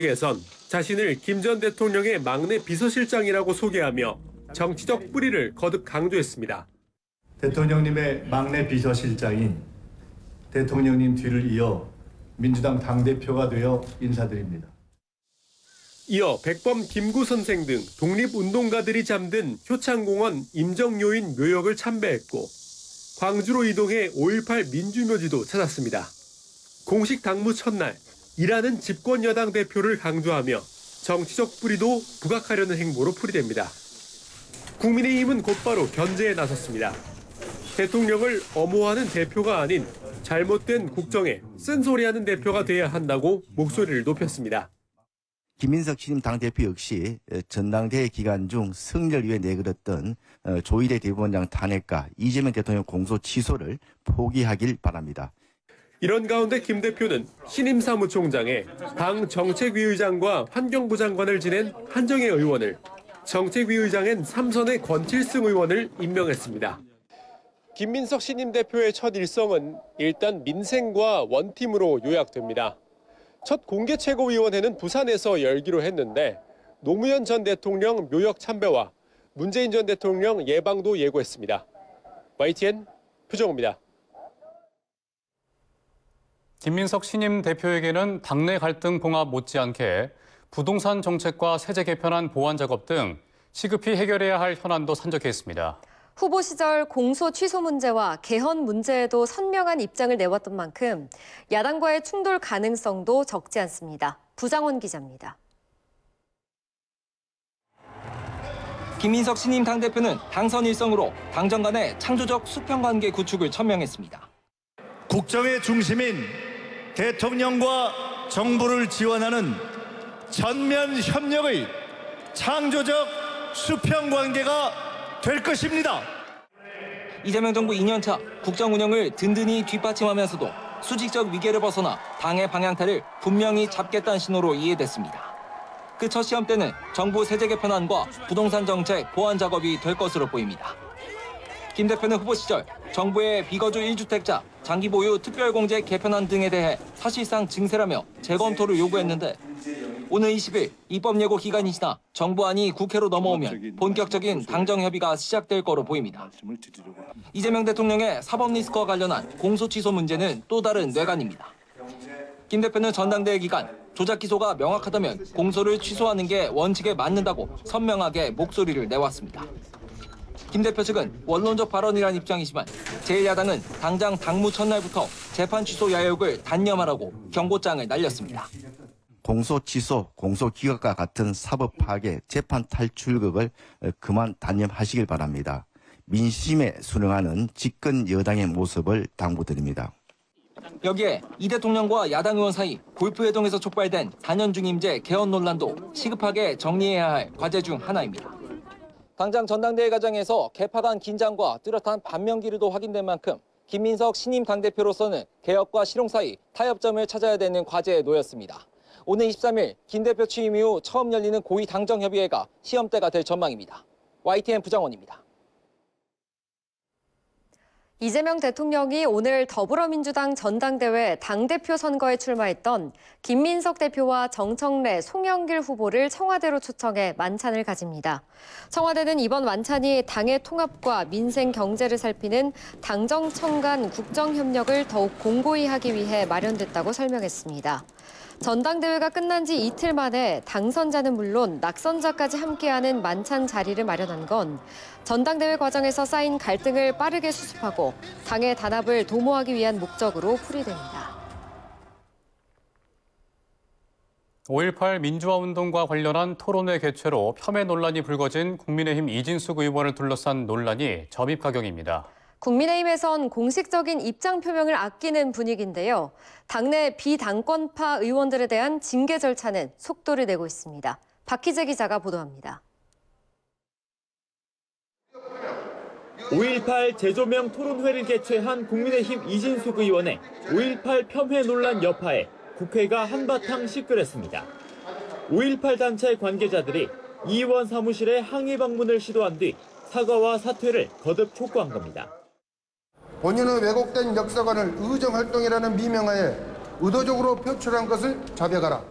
에선 자신을 김 전 대통령의 막내 비서실장이라고 소개하며 정치적 뿌리를 거듭 강조했습니다. 대통령님의 막내 비서실장인 대통령님 뒤를 이어 민주당 당대표가 되어 인사드립니다. 이어 백범 김구 선생 등 독립운동가들이 잠든 효창공원 임정요인 묘역을 참배했고 광주로 이동해 5.18 민주묘지도 찾았습니다. 공식 당무 첫날 일하는 집권 여당 대표를 강조하며 정치적 뿌리도 부각하려는 행보로 풀이됩니다. 국민의힘은 곧바로 견제에 나섰습니다. 대통령을 엄호하는 대표가 아닌 잘못된 국정에 쓴소리하는 대표가 돼야 한다고 목소리를 높였습니다. 김민석 신임 당대표 역시 전당대회 기간 중 승리를 위해 내걸었던 조희대 대법원장 탄핵과 이재명 대통령 공소 취소를 포기하길 바랍니다. 이런 가운데 김 대표는 신임 사무총장에 당 정책위 의장과 환경부 장관을 지낸 한정혜 의원을, 정책위 의장엔 삼선의 권칠승 의원을 임명했습니다. 김민석 신임 대표의 첫 일성은 일단 민생과 원팀으로 요약됩니다. 첫 공개 최고위원회는 부산에서 열기로 했는데 노무현 전 대통령 묘역 참배와 문재인 전 대통령 예방도 예고했습니다. YTN 표정호입니다. 김민석 신임 대표에게는 당내 갈등 봉합 못지않게 부동산 정책과 세제 개편안 보완 작업 등 시급히 해결해야 할 현안도 산적해 있습니다. 후보 시절 공소 취소 문제와 개헌 문제에도 선명한 입장을 내왔던 만큼 야당과의 충돌 가능성도 적지 않습니다. 부장원 기자입니다. 김민석 신임 당대표는 당선 일성으로 당정 간의 창조적 수평관계 구축을 천명했습니다. 국정의 중심인 대통령과 정부를 지원하는 전면 협력의 창조적 수평관계가 될 것입니다. 이재명 정부 2년차 국정 운영을 든든히 뒷받침하면서도 수직적 위계를 벗어나 당의 방향타를 분명히 잡겠다는 신호로 이해됐습니다. 그 첫 시험 때는 정부 세제 개편안과 부동산 정책 보완 작업이 될 것으로 보입니다. 김 대표는 후보 시절 정부의 비거주 1주택자, 장기 보유 특별공제 개편안 등에 대해 사실상 증세라며 재검토를 요구했는데 오늘 20일 입법 예고 기간이 지나 정부안이 국회로 넘어오면 본격적인 당정 협의가 시작될 거로 보입니다. 이재명 대통령의 사법 리스크와 관련한 공소 취소 문제는 또 다른 뇌관입니다. 김 대표는 전당대회 기간 조작 기소가 명확하다면 공소를 취소하는 게 원칙에 맞는다고 선명하게 목소리를 내왔습니다. 김 대표 측은 원론적 발언이란 입장이지만 제1야당은 당장 당무 첫날부터 재판 취소 야욕을 단념하라고 경고장을 날렸습니다. 공소 취소, 공소 기각과 같은 사법 파괴, 재판 탈출극을 그만 단념하시길 바랍니다. 민심에 순응하는 집권 여당의 모습을 당부드립니다. 여기에 이 대통령과 야당 의원 사이 골프회동에서 촉발된 4년 중임제 개헌 논란도 시급하게 정리해야 할 과제 중 하나입니다. 당장 전당대회 과정에서 개파 간 긴장과 뚜렷한 반면 기류도 확인된 만큼 김민석 신임 당대표로서는 개혁과 실용 사이 타협점을 찾아야 되는 과제에 놓였습니다. 오늘 23일 김 대표 취임 이후 처음 열리는 고위 당정협의회가 시험대가 될 전망입니다. YTN 부장원입니다. 이재명 대통령이 오늘 더불어민주당 전당대회 당대표 선거에 출마했던 김민석 대표와 정청래, 송영길 후보를 청와대로 초청해 만찬을 가집니다. 청와대는 이번 만찬이 당의 통합과 민생 경제를 살피는 당정청 간 국정협력을 더욱 공고히 하기 위해 마련됐다고 설명했습니다. 전당대회가 끝난 지 이틀 만에 당선자는 물론 낙선자까지 함께하는 만찬 자리를 마련한 건 전당대회 과정에서 쌓인 갈등을 빠르게 수습하고 당의 단합을 도모하기 위한 목적으로 풀이됩니다. 5.18 민주화운동과 관련한 토론회 개최로 폄훼 논란이 불거진 국민의힘 이진숙 의원을 둘러싼 논란이 점입가경입니다. 국민의힘에선 공식적인 입장 표명을 아끼는 분위기인데요. 당내 비당권파 의원들에 대한 징계 절차는 속도를 내고 있습니다. 박희재 기자가 보도합니다. 5.18 재조명 토론회를 개최한 국민의힘 이진숙 의원의 5.18 폄훼 논란 여파에 국회가 한바탕 시끌했습니다. 5.18 단체 관계자들이 이 의원 사무실에 항의 방문을 시도한 뒤 사과와 사퇴를 거듭 촉구한 겁니다. 본인의 왜곡된 역사관을 의정활동이라는 미명하에 의도적으로 표출한 것을 자백하라.